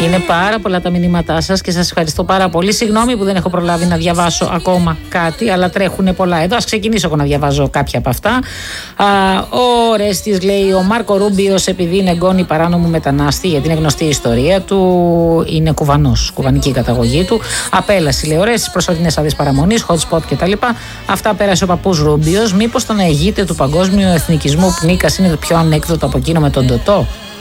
Είναι πάρα πολλά τα μηνύματά σας και σας ευχαριστώ πάρα πολύ. Συγγνώμη που δεν έχω προλάβει να διαβάσω ακόμα κάτι, αλλά τρέχουν πολλά εδώ. Ας ξεκινήσω εγώ να διαβάζω κάποια από αυτά. Ο Ρέστης λέει: ο Μάρκο Ρούμπιος, επειδή είναι εγγόνη παράνομου μετανάστη, γιατί είναι γνωστή η ιστορία του, είναι κουβανός, κουβανική καταγωγή του. Απέλαση, λέει ο Ρέστης, προσωρινές άδειες παραμονής, hot spot κτλ. Αυτά πέρασε ο παππούς Ρούμπιος. Μήπως το να ηγείται του παγκόσμιου εθνικισμού Πνίκας είναι το πιο ανέκδοτο από εκείνο με τον Ντοτό?